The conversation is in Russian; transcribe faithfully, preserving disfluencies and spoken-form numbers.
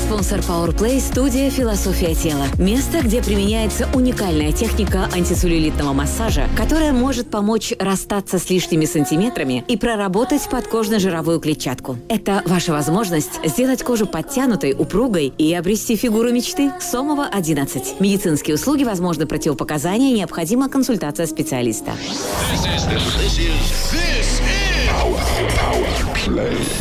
Спонсор PowerPlay – студия «Философия тела». Место, где применяется уникальная техника антицеллюлитного массажа, которая может помочь расстаться с лишними сантиметрами и проработать подкожно-жировую клетчатку. Это ваша возможность сделать кожу подтянутой, упругой и обрести фигуру мечты. Сомова, одиннадцать. Медицинские услуги, возможны противопоказания, необходима консультация специалиста. This is, this is, this is Power, Power Play.